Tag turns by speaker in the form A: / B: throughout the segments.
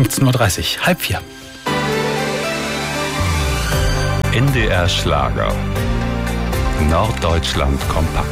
A: 15:30 Uhr, 3:30.
B: NDR Schlager. Norddeutschland kompakt.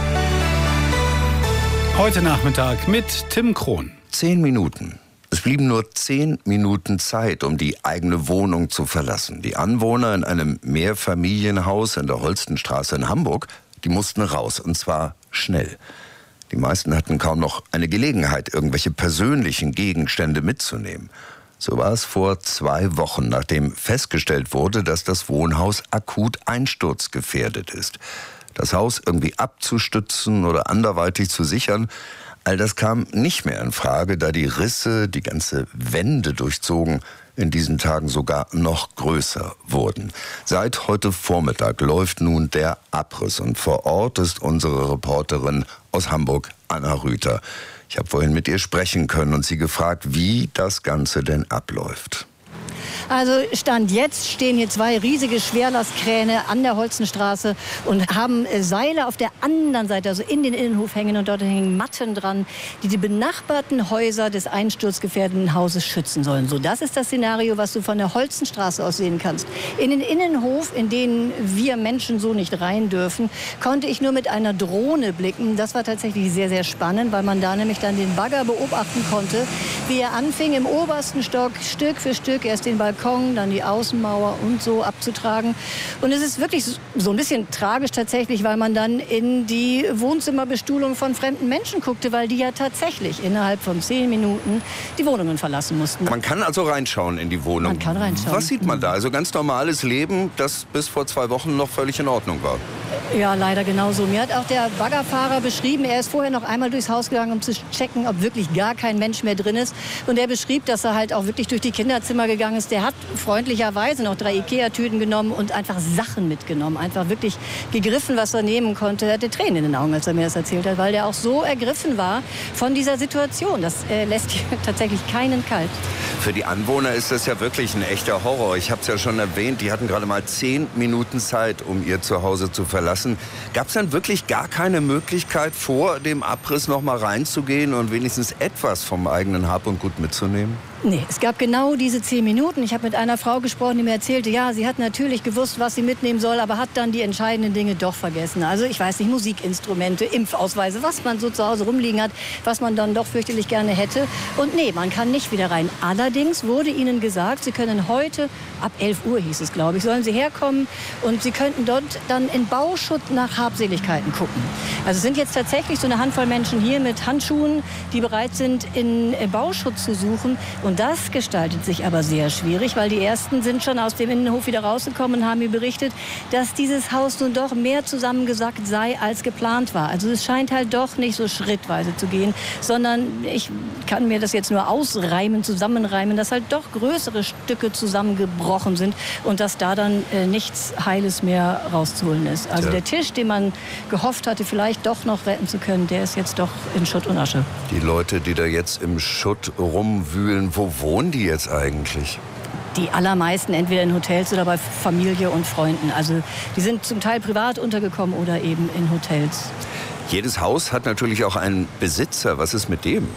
A: Heute Nachmittag mit Tim Krohn.
C: 10 Minuten. Es blieben nur 10 Minuten Zeit, um die eigene Wohnung zu verlassen. Die Anwohner in einem Mehrfamilienhaus in der Holstenstraße in Hamburg, die mussten raus, und zwar schnell. Die meisten hatten kaum noch eine Gelegenheit, irgendwelche persönlichen Gegenstände mitzunehmen. So war es vor 2 Wochen, nachdem festgestellt wurde, dass das Wohnhaus akut einsturzgefährdet ist. Das Haus irgendwie abzustützen oder anderweitig zu sichern, all das kam nicht mehr in Frage, da die Risse, die ganze Wände durchzogen, in diesen Tagen sogar noch größer wurden. Seit heute Vormittag läuft nun der Abriss und vor Ort ist unsere Reporterin aus Hamburg, Anna Rüther. Ich habe vorhin mit ihr sprechen können und sie gefragt, wie das Ganze denn abläuft.
D: Also Stand jetzt stehen hier 2 riesige Schwerlastkräne an der Holstenstraße und haben Seile auf der anderen Seite, also in den Innenhof hängen, und dort hängen Matten dran, die die benachbarten Häuser des einsturzgefährdeten Hauses schützen sollen. So, das ist das Szenario, was du von der Holstenstraße aus sehen kannst. In den Innenhof, in den wir Menschen so nicht rein dürfen, konnte ich nur mit einer Drohne blicken. Das war tatsächlich sehr, sehr spannend, weil man da nämlich dann den Bagger beobachten konnte, wie er anfing, im obersten Stock Stück für Stück erst den Balkon, dann die Außenmauer und so abzutragen. Und es ist wirklich so ein bisschen tragisch tatsächlich, weil man dann in die Wohnzimmerbestuhlung von fremden Menschen guckte, weil die ja tatsächlich innerhalb von 10 Minuten die Wohnungen verlassen mussten.
C: Man kann also reinschauen in die Wohnung.
D: Man kann reinschauen.
C: Was sieht man da? Also ganz normales Leben, das bis vor 2 Wochen noch völlig in Ordnung war.
D: Ja, leider genauso. Mir hat auch der Baggerfahrer beschrieben, er ist vorher noch einmal durchs Haus gegangen, um zu checken, ob wirklich gar kein Mensch mehr drin ist. Und er beschrieb, dass er halt auch wirklich durch die Kinderzimmer gegangen ist. Der hat freundlicherweise noch 3 Ikea-Tüten genommen und einfach Sachen mitgenommen. Einfach wirklich gegriffen, was er nehmen konnte. Er hatte Tränen in den Augen, als er mir das erzählt hat, weil der auch so ergriffen war von dieser Situation. Das lässt hier tatsächlich keinen kalt.
C: Für die Anwohner ist das ja wirklich ein echter Horror. Ich habe es ja schon erwähnt, die hatten gerade mal 10 Minuten Zeit, um ihr Zuhause zu verlassen. Gab es dann wirklich gar keine Möglichkeit, vor dem Abriss noch mal reinzugehen und wenigstens etwas vom eigenen Hab und Gut mitzunehmen?
D: Nee, es gab genau diese 10 Minuten. Ich habe mit einer Frau gesprochen, die mir erzählte, ja, sie hat natürlich gewusst, was sie mitnehmen soll, aber hat dann die entscheidenden Dinge doch vergessen. Also ich weiß nicht, Musikinstrumente, Impfausweise, was man so zu Hause rumliegen hat, was man dann doch fürchterlich gerne hätte. Und nee, man kann nicht wieder rein. Allerdings wurde ihnen gesagt, sie können heute, ab 11 Uhr hieß es, glaube ich, sollen sie herkommen und sie könnten dort dann in Bauschutt nach Habseligkeiten gucken. Also es sind jetzt tatsächlich so eine Handvoll Menschen hier mit Handschuhen, die bereit sind, in Bauschutt zu suchen. Und das gestaltet sich aber sehr schwierig, weil die Ersten sind schon aus dem Innenhof wieder rausgekommen und haben mir berichtet, dass dieses Haus nun doch mehr zusammengesackt sei, als geplant war. Also es scheint halt doch nicht so schrittweise zu gehen, sondern ich kann mir das jetzt nur ausreimen, zusammenreimen, dass halt doch größere Stücke zusammengebrochen sind und dass da dann nichts Heiles mehr rauszuholen ist. Also der Tisch, den man gehofft hatte, vielleicht doch noch retten zu können, der ist jetzt doch in Schutt und Asche.
C: Die Leute, die da jetzt im Schutt rumwühlen, wo wohnen die jetzt eigentlich?
D: Die allermeisten entweder in Hotels oder bei Familie und Freunden. Also die sind zum Teil privat untergekommen oder eben in Hotels.
C: Jedes Haus hat natürlich auch einen Besitzer. Was ist mit dem?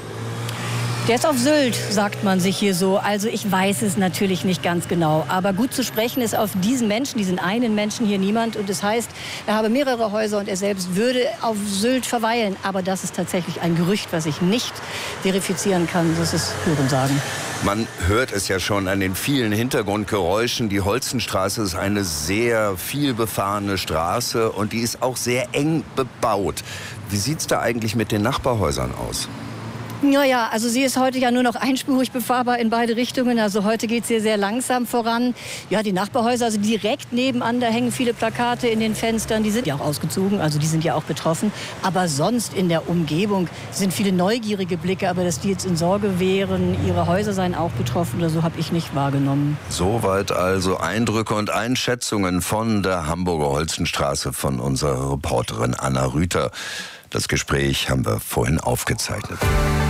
D: Der ist auf Sylt, sagt man sich hier so. Also ich weiß es natürlich nicht ganz genau. Aber gut zu sprechen ist auf diesen Menschen, diesen einen Menschen hier niemand. Und das heißt, er habe mehrere Häuser und er selbst würde auf Sylt verweilen. Aber das ist tatsächlich ein Gerücht, was ich nicht verifizieren kann. Das ist Hörensagen.
C: Man hört es ja schon an den vielen Hintergrundgeräuschen. Die Holstenstraße ist eine sehr viel befahrene Straße und die ist auch sehr eng bebaut. Wie sieht es da eigentlich mit den Nachbarhäusern aus?
D: Naja, also sie ist heute ja nur noch einspurig befahrbar in beide Richtungen. Also heute geht sie sehr langsam voran. Ja, die Nachbarhäuser, also direkt nebenan, da hängen viele Plakate in den Fenstern. Die sind ja auch ausgezogen, also die sind ja auch betroffen. Aber sonst in der Umgebung sind viele neugierige Blicke. Aber dass die jetzt in Sorge wären, ihre Häuser seien auch betroffen oder so, habe ich nicht wahrgenommen.
C: Soweit also Eindrücke und Einschätzungen von der Hamburger Holstenstraße von unserer Reporterin Anna Rüther. Das Gespräch haben wir vorhin aufgezeichnet.